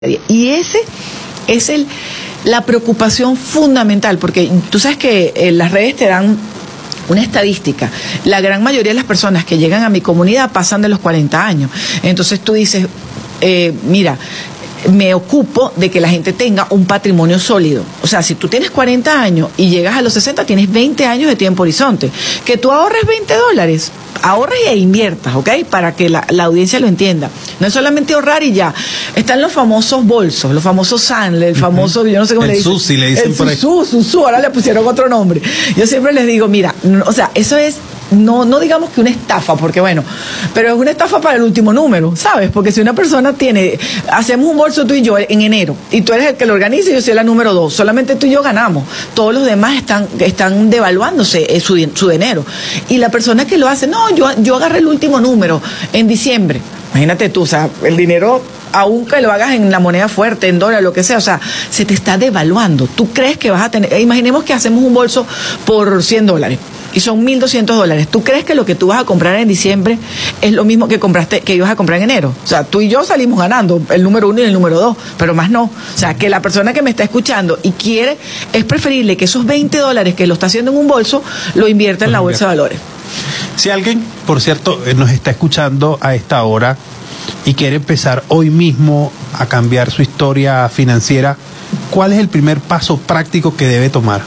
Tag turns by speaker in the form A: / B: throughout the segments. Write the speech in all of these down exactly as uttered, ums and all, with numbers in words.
A: Y ese es el, la preocupación fundamental, porque tú sabes que eh, las redes te dan una estadística. La gran mayoría de las personas que llegan a mi comunidad pasan de los cuarenta años. Entonces tú dices, eh, mira, me ocupo de que la gente tenga un patrimonio sólido. O sea, si tú tienes cuarenta años y llegas a los sesenta, tienes veinte años de tiempo horizonte. Que tú ahorres veinte dólares, ahorres e inviertas, ¿ok? Para que la, la audiencia lo entienda. No es solamente ahorrar y ya. Están los famosos bolsos, los famosos Sandler, el famoso, yo no sé cómo
B: el
A: le dicen.
B: Susi, le dicen
A: el
B: por ahí.
A: Susu, Susu, ahora le pusieron otro nombre. Yo siempre les digo, mira, no, o sea, eso es... No, no digamos que una estafa, porque bueno, pero es una estafa para el último número, ¿sabes? Porque si una persona tiene, hacemos un bolso tú y yo en enero, y tú eres el que lo organiza y yo soy la número dos, solamente tú y yo ganamos, todos los demás están, están devaluándose su, su dinero. Y la persona que lo hace, no, yo, yo agarré el último número en diciembre, imagínate tú, o sea, el dinero... aun que lo hagas en la moneda fuerte, en dólar, lo que sea, o sea, se te está devaluando. Tú crees que vas a tener, imaginemos que hacemos un bolso por cien dólares y son mil doscientos dólares. ¿Tú crees que lo que tú vas a comprar en diciembre es lo mismo que compraste, que ibas a comprar en enero? O sea, tú y yo salimos ganando, el número uno y el número dos, pero más no. O sea, que la persona que me está escuchando y quiere, es preferible que esos veinte dólares que lo está haciendo en un bolso, lo invierta en la bolsa de valores.
B: Si alguien, por cierto, nos está escuchando a esta hora y quiere empezar hoy mismo a cambiar su historia financiera, ¿cuál es el primer paso práctico que debe tomar?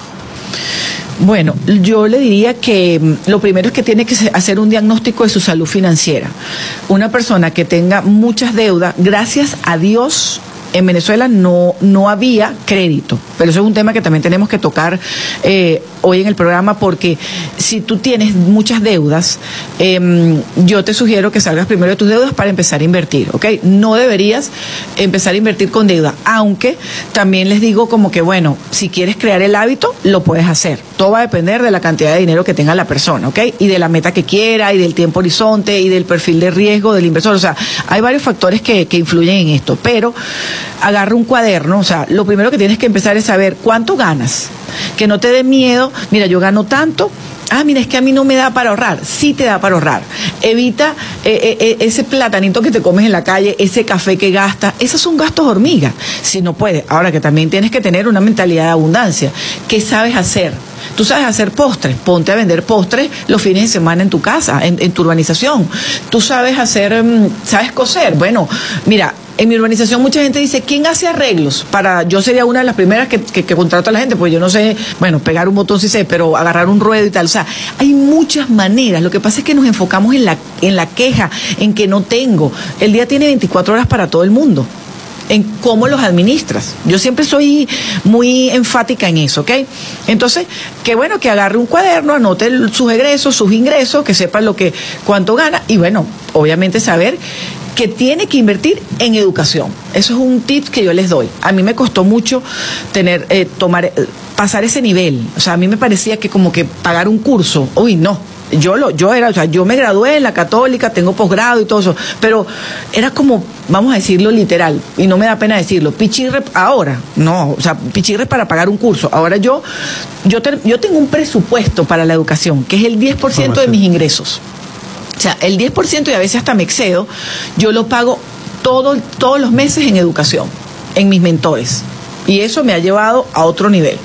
A: Bueno, yo le diría que lo primero es que tiene que hacer un diagnóstico de su salud financiera. Una persona que tenga muchas deudas, gracias a Dios, en Venezuela no, no había crédito, pero eso es un tema que también tenemos que tocar eh, hoy en el programa, porque si tú tienes muchas deudas, eh, yo te sugiero que salgas primero de tus deudas para empezar a invertir, ¿ok? No deberías empezar a invertir con deuda, aunque también les digo como que, bueno, si quieres crear el hábito, lo puedes hacer. Todo va a depender de la cantidad de dinero que tenga la persona, ¿ok? Y de la meta que quiera, y del tiempo horizonte, y del perfil de riesgo del inversor. O sea, hay varios factores que, que influyen en esto, pero agarra un cuaderno. O sea, lo primero que tienes que empezar es saber cuánto ganas, que no te dé miedo. Mira, yo gano tanto. Ah, mira, es que a mí no me da para ahorrar. Sí te da para ahorrar. Evita eh, eh, ese platanito que te comes en la calle, ese café que gastas. Esos son gastos hormiga, si no puedes. Ahora que también tienes que tener una mentalidad de abundancia. ¿Qué sabes hacer? Tú sabes hacer postres, ponte a vender postres los fines de semana en tu casa, en, en tu urbanización. Tú sabes hacer, sabes coser. Bueno, mira, en mi urbanización mucha gente dice, ¿quién hace arreglos? Para, yo sería una de las primeras que, que, que contrato a la gente, pues yo no sé, bueno, pegar un botón sí sé, pero agarrar un ruedo y tal. O sea, hay muchas maneras. Lo que pasa es que nos enfocamos en la, en la queja, en que no tengo. El día tiene veinticuatro horas para todo el mundo, en cómo los administras. Yo siempre soy muy enfática en eso, ¿ok? Entonces, qué bueno que agarre un cuaderno, anote el, sus egresos, sus ingresos, que sepa lo que, cuánto gana, y bueno, obviamente saber que tiene que invertir en educación. Eso es un tip que yo les doy. A mí me costó mucho tener, eh, tomar, eh, pasar ese nivel. O sea, a mí me parecía que como que pagar un curso, uy, no. Yo lo, yo era, o sea, yo me gradué en la Católica, tengo posgrado y todo eso, pero era como, vamos a decirlo literal, y no me da pena decirlo, pichirre ahora, no, o sea, pichirre para pagar un curso. Ahora yo, yo, te, yo tengo un presupuesto para la educación, que es el diez por ciento de mis ingresos. O sea, el diez por ciento, y a veces hasta me excedo, yo lo pago todo, todos los meses en educación, en mis mentores. Y eso me ha llevado a otro nivel.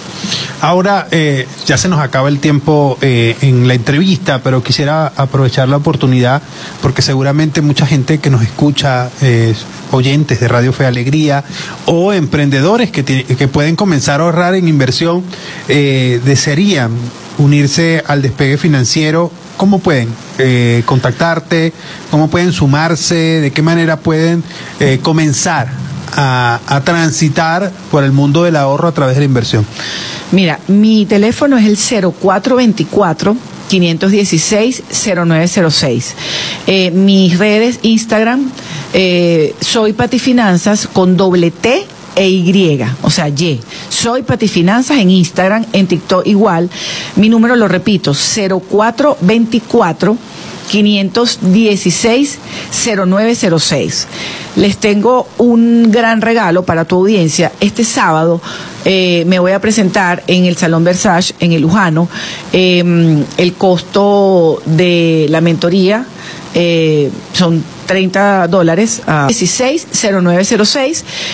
B: Ahora, eh, ya se nos acaba el tiempo eh, en la entrevista, pero quisiera aprovechar la oportunidad, porque seguramente mucha gente que nos escucha, eh, oyentes de Radio Fe y Alegría, o emprendedores que, que pueden comenzar a ahorrar en inversión, eh, desearían unirse al despegue financiero. ¿Cómo pueden eh, contactarte? ¿Cómo pueden sumarse? ¿De qué manera pueden eh, comenzar a, a transitar por el mundo del ahorro a través de la inversión?
A: Mira, mi teléfono es el cero cuatro veinticuatro, quinientos dieciséis, cero nueve cero seis. Eh, mis redes, Instagram, eh, soy Patifinanzas con doble T e Y, o sea, Y. Soy Patifinanzas en Instagram, en TikTok igual. Mi número, lo repito, cero cuatro veinticuatro, quinientos dieciséis, cero nueve cero seis. Les tengo un gran regalo para tu audiencia. Este sábado eh, me voy a presentar en el Salón Versace, en el Lujano. Eh, el costo de la mentoría eh, son treinta dólares a dieciséis cero nueve cero seis